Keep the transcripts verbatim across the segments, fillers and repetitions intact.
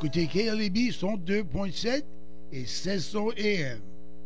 écoutez K L E B cent deux point sept et seize cents A M.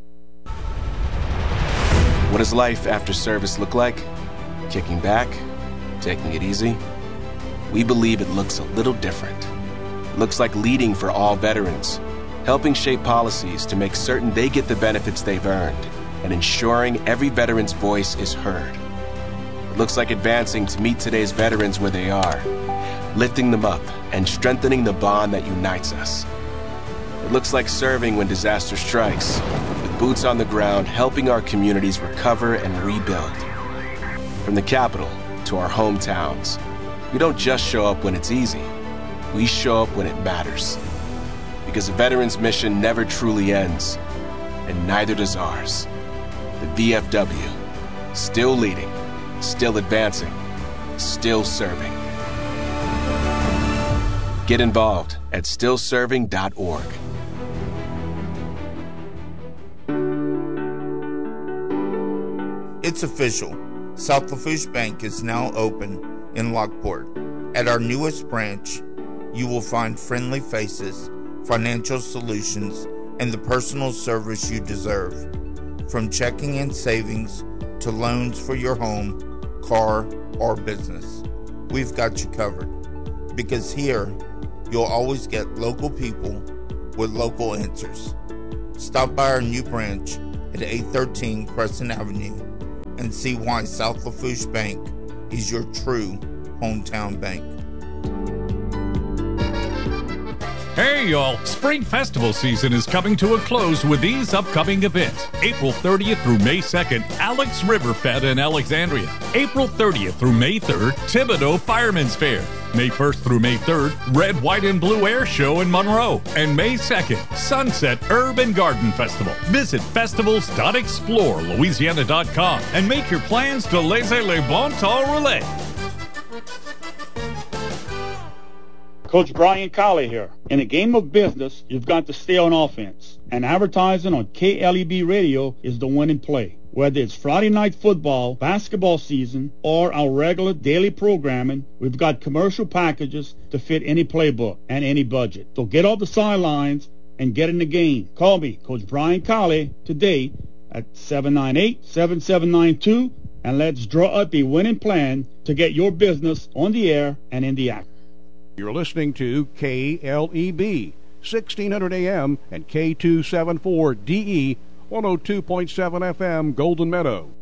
What does life after service look like? Kicking back? Taking it easy? We believe it looks a little different. It looks like leading for all veterans, helping shape policies to make certain they get the benefits they've earned, and ensuring every veteran's voice is heard. It looks like advancing to meet today's veterans where they are, lifting them up and strengthening the bond that unites us. It looks like serving when disaster strikes, with boots on the ground helping our communities recover and rebuild. From the capital to our hometowns, we don't just show up when it's easy. We show up when it matters. Because a veteran's mission never truly ends, and neither does ours. The V F W, still leading, still advancing, still serving. Get involved at still serving dot org. It's official. South Lafourche Bank is now open in Lockport. At our newest branch, you will find friendly faces, financial solutions, and the personal service you deserve. From checking and savings to loans for your home, car, or business, we've got you covered. Because here, you'll always get local people with local answers. Stop by our new branch at eight thirteen Crescent Avenue and see why South Lafourche Bank is your true hometown bank. Hey y'all, Spring Festival season is coming to a close with these upcoming events. April thirtieth through May second, Alex River Fest in Alexandria. April thirtieth through May third, Thibodaux Fireman's Fair. May first through May third, Red, White, and Blue Air Show in Monroe. And May second, Sunset Urban Garden Festival. Visit festivals dot explore louisiana dot com and make your plans to laisser le bon temps rouler. Coach Brian Colley here. In a game of business, you've got to stay on offense. And advertising on K L E B radio is the winning play. Whether it's Friday night football, basketball season, or our regular daily programming, we've got commercial packages to fit any playbook and any budget. So get off the sidelines and get in the game. Call me, Coach Brian Colley, today at seven nine eight, seven seven nine two, and let's draw up a winning plan to get your business on the air and in the act. You're listening to K L E B, sixteen hundred A M and K two seventy-four D E, one oh two point seven F M, Golden Meadow.